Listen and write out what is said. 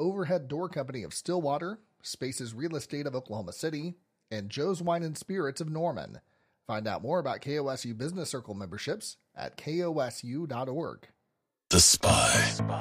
Overhead Door Company of Stillwater, Spaces Real Estate of Oklahoma City, and Joe's Wine and Spirits of Norman. Find out more about KOSU Business Circle memberships at kosu.org. The Spy.